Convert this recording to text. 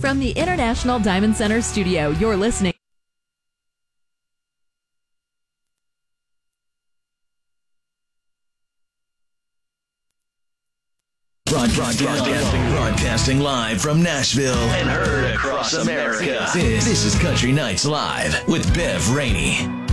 From the International Diamond Center studio, you're listening. Broadcasting live from Nashville and heard across America. This is Country Nights Live with Bev Rainey.